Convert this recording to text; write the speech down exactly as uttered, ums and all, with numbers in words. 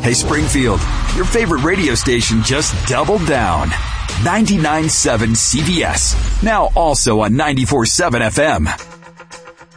Hey, Springfield, your favorite radio station just doubled down. ninety-nine point seven C B S, now also on ninety-four point seven F M.